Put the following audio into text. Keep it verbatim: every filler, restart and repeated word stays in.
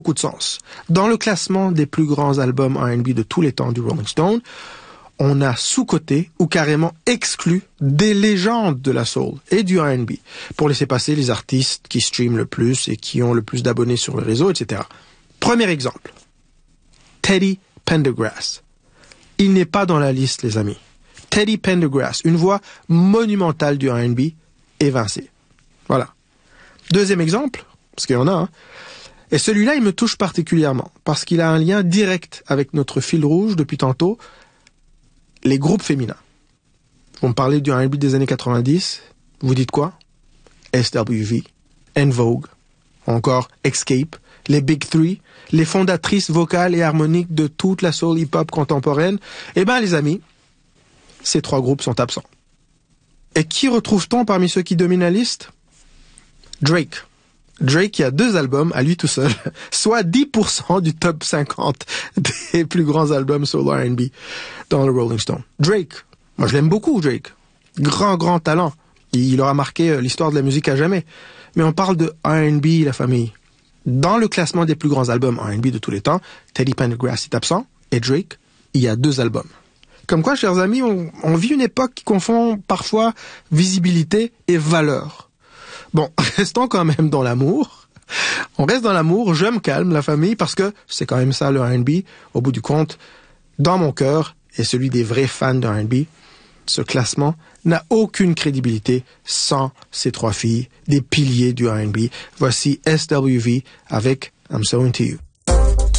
beaucoup de sens. Dans le classement des plus grands albums R and B de tous les temps du Rolling Stone, on a sous-coté ou carrément exclu des légendes de la soul et du R and B pour laisser passer les artistes qui streament le plus et qui ont le plus d'abonnés sur le réseau, et cetera. Premier exemple, Teddy Pendergrass. Il n'est pas dans la liste, les amis. Teddy Pendergrass, une voix monumentale du R and B, évincée. Voilà. Deuxième exemple, parce qu'il y en a, hein, et celui-là, il me touche particulièrement, parce qu'il a un lien direct avec notre fil rouge depuis tantôt, les groupes féminins. Vous me parlez du R and B des années quatre-vingt-dix, vous dites quoi? S W V, En Vogue, encore Escape, les Big Three, les fondatrices vocales et harmoniques de toute la soul hip-hop contemporaine. Eh ben, les amis, ces trois groupes sont absents. Et qui retrouve-t-on parmi ceux qui dominent la liste? Drake. Drake qui a deux albums à lui tout seul, soit dix pour cent du top cinquante des plus grands albums soul R and B dans le Rolling Stone. Drake, moi je l'aime beaucoup, Drake. Grand, grand talent. Il aura marqué l'histoire de la musique à jamais. Mais on parle de R and B, la famille. Dans le classement des plus grands albums R and B de tous les temps, Teddy Pendergrass est absent, et Drake, il y a deux albums. Comme quoi, chers amis, on, on vit une époque qui confond parfois visibilité et valeur. Bon, restons quand même dans l'amour. On reste dans l'amour, je me calme, la famille, parce que c'est quand même ça le R and B. Au bout du compte, dans mon cœur, et celui des vrais fans de R and B, ce classement n'a aucune crédibilité sans ces trois filles, des piliers du R and B. Voici S W V avec I'm So Into You.